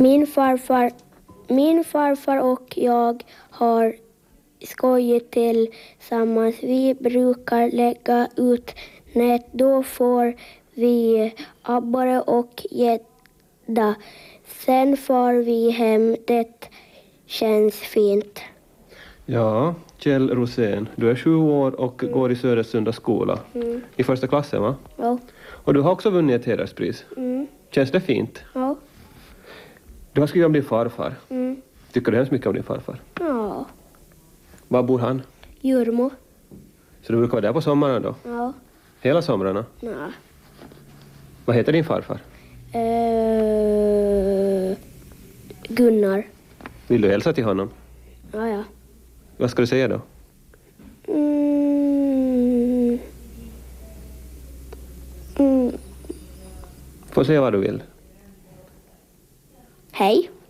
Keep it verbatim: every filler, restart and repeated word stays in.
Min farfar, min farfar och jag har skojat tillsammans. Vi brukar lägga ut nät. Då får vi abborre och gädda. Sen far vi hem. Det känns fint. Ja, Kjell Rosén, du är sju år och Mm. går i Södersunda skola. Mm. I första klassen, va? Ja. Och du har också vunnit ett hederspris. Mm. Känns det fint? Ja. Du har skrivit om din farfar. Mm. Tycker du hemskt mycket om din farfar? Ja. Var bor han? Jurmo. Så du brukar vara där på sommaren då? Ja. Hela somrarna? Ja. Vad heter din farfar? Eh, Gunnar. Vill du hälsa till honom? Ja, ja. Vad ska du säga då? Mm. Mm. Få säga vad du vill. Hej.